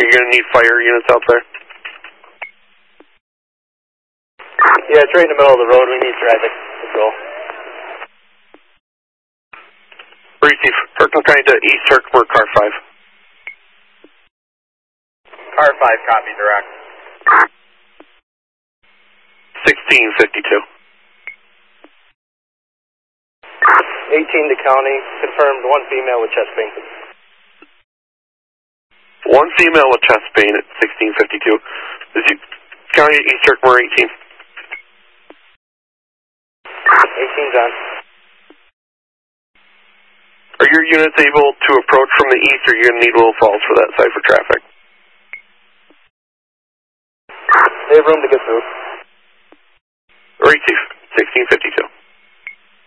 You're going to need fire units out there? Yeah, it's right in the middle of the road. We need traffic control. Receive. Kirkland County to East Herkimer, car 5. Car 5, copy, direct. 1652. 18 to county, confirmed, 1 female with chest pain. 1 female with chest pain at 1652. This is County East Herkimer 18. 18's on. Are your units able to approach from the east, or are you going to need Little Falls for that side for traffic? They have room to get through. Receive. 1652.